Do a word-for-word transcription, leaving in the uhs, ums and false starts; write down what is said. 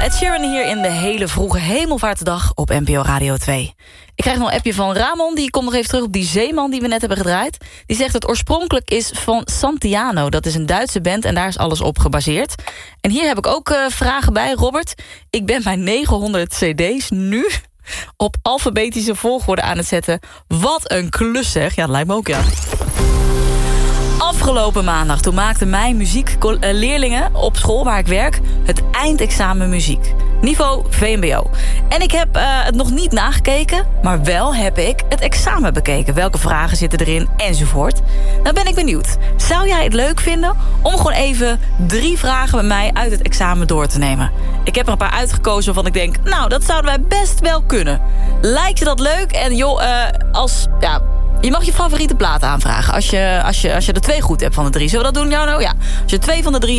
Ed Sheeran hier in de hele vroege hemelvaartsdag op N P O Radio twee. Ik krijg nog een appje van Ramon, die komt nog even terug op die Zeeman die we net hebben gedraaid. Die zegt dat het oorspronkelijk is van Santiano. Dat is een Duitse band en daar is alles op gebaseerd. En hier heb ik ook uh, vragen bij, Robert. Ik ben mijn negenhonderd cd's nu op alfabetische volgorde aan het zetten. Wat een klus zeg. Ja, dat lijkt me ook, ja. Afgelopen maandag, toen maakten mijn muziekleerlingen op school waar ik werk het eindexamen muziek. Niveau V M B O. En ik heb uh, het nog niet nagekeken, maar wel heb ik het examen bekeken. Welke vragen zitten erin, enzovoort. Nou ben ik benieuwd. Zou jij het leuk vinden om gewoon even drie vragen met mij uit het examen door te nemen? Ik heb er een paar uitgekozen waarvan ik denk, nou, dat zouden wij best wel kunnen. Lijkt je dat leuk? En joh, uh, als... ja. Je mag je favoriete plaat aanvragen als je, als, je, als je er twee goed hebt van de drie. Zullen we dat doen, Jarno? Ja. Als je twee van de drie